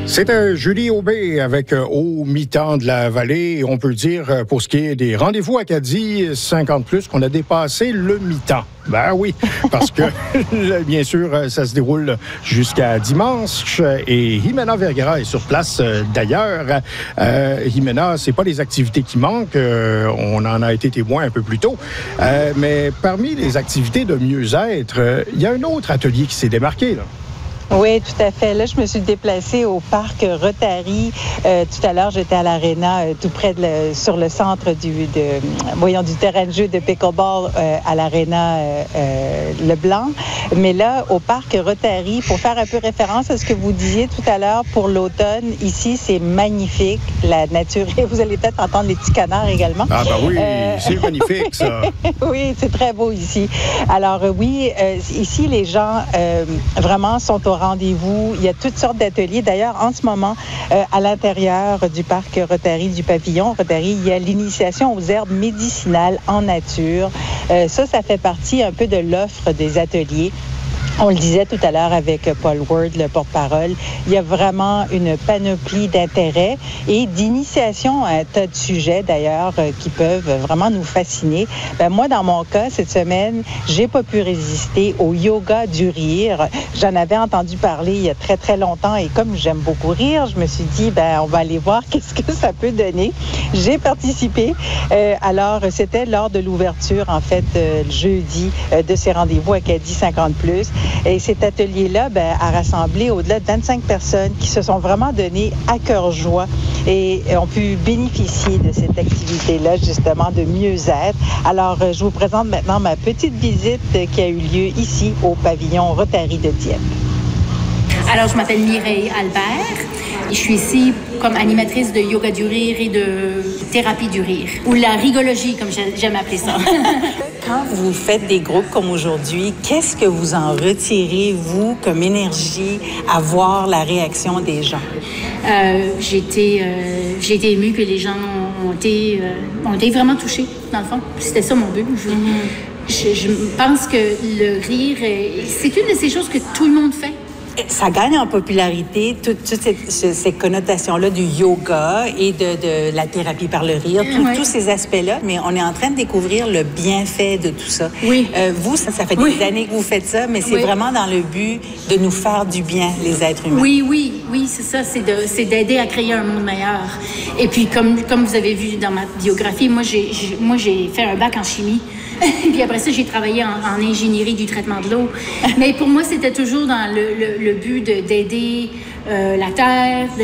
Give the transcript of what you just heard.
C'était Julie Aubé avec Au mi-temps de la vallée. On peut dire, pour ce qui est des rendez-vous Acadie 50+, qu'on a dépassé le mi-temps. Ben oui, parce que, bien sûr, ça se déroule jusqu'à dimanche et Jimena Vergara est sur place d'ailleurs. Jimena, c'est pas les activités qui manquent, on en a été témoin un peu plus tôt, mais parmi les activités de mieux-être, il y a un autre atelier qui s'est démarqué, là. Oui, tout à fait. Là, je me suis déplacée au parc Rotary. Tout à l'heure, j'étais à l'Arena, tout près sur le centre du terrain de jeu de pickleball à l'Arena Leblanc. Mais là, au parc Rotary, pour faire un peu référence à ce que vous disiez tout à l'heure pour l'automne, ici, c'est magnifique, la nature. Et vous allez peut-être entendre les petits canards également. Ah ben oui, c'est magnifique, ça. Oui, c'est très beau ici. Alors oui, ici, les gens vraiment sont au rendez-vous. Il y a toutes sortes d'ateliers. D'ailleurs, en ce moment, à l'intérieur du parc Rotary, du pavillon Rotary, il y a l'initiation aux herbes médicinales en nature. Ça fait partie un peu de l'offre des ateliers. On le disait tout à l'heure avec Paul Ward, le porte-parole, il y a vraiment une panoplie d'intérêts et d'initiation à un tas de sujets, d'ailleurs, qui peuvent vraiment nous fasciner. Ben, moi, dans mon cas, cette semaine, j'ai pas pu résister au yoga du rire. J'en avais entendu parler il y a très, très longtemps et comme j'aime beaucoup rire, je me suis dit, ben, on va aller voir qu'est-ce que ça peut donner. J'ai participé. Alors, c'était lors de l'ouverture, en fait, jeudi, de ces rendez-vous Acadie 50+. Et cet atelier-là a rassemblé au-delà de 25 personnes qui se sont vraiment données à cœur joie et ont pu bénéficier de cette activité-là, justement, de mieux-être. Alors, je vous présente maintenant ma petite visite qui a eu lieu ici au pavillon Rotary de Dieppe. Alors, je m'appelle Mireille Albert. Je suis ici comme animatrice de yoga du rire et de thérapie du rire, ou la rigologie, comme j'aime appeler ça. Quand vous faites des groupes comme aujourd'hui, qu'est-ce que vous en retirez, vous, comme énergie, à voir la réaction des gens? J'ai été émue que les gens ont été vraiment touchés, dans le fond. C'était ça mon but. Je pense que le rire, c'est une de ces choses que tout le monde fait. Ça gagne en popularité, toutes ces connotations-là du yoga et de la thérapie par le rire, tous ces aspects-là, mais on est en train de découvrir le bienfait de tout ça. Oui. Vous, ça fait des années que vous faites ça, mais c'est vraiment dans le but de nous faire du bien, les êtres humains. Oui, c'est ça, c'est d'aider à créer un monde meilleur. Et puis, comme vous avez vu dans ma biographie, moi, j'ai fait un bac en chimie. Puis après ça, j'ai travaillé en ingénierie du traitement de l'eau. Mais pour moi, c'était toujours dans le but d'aider la Terre,